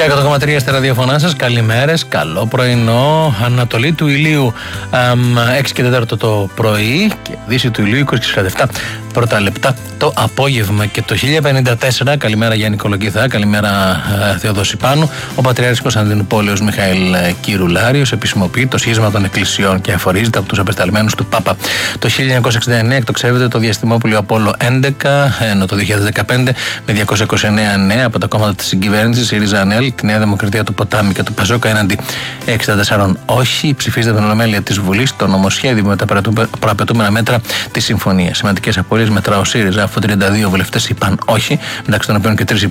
Και 100,3 στα ραδιοφωνά σας, καλημέρες, καλό πρωινό. Ανατολή του ηλίου 6 και 4 το πρωί και δύση του ηλίου 20 πρώτα λεπτά το απόγευμα. Και το 1054, καλημέρα Γιάννη Κολοκυθά, καλημέρα Θεοδόση Πάνου. Ο Πατριάρχης Κωνσταντινούπολεως Μιχαήλ Κυρουλάριος επισημοποιεί το σχίσμα των εκκλησιών και αφορίζεται από τους απεσταλμένους του Πάπα. Το 1969 εκτοξεύεται το διαστημόπουλο Απόλλω 11, ενώ το 2015 με 229 νέα από τα κόμματα της συγκυβέρνησης, ΣΥΡΙΖΑ, ΑΝΕΛ, τη Νέα Δημοκρατία του Ποτάμι και του Πασόκα έναντι 64 όχι, ψηφίζεται την Ολομέλεια της Βουλής το νομοσχέδιο με τα προαπαιτούμενα μέτρα της συμφωνίας. Σημαντικές απορίες μετρά ο ΣΥΡΙΖΑ, αφού 32 βουλευτές είπαν όχι, μεταξύ των οποίων και 3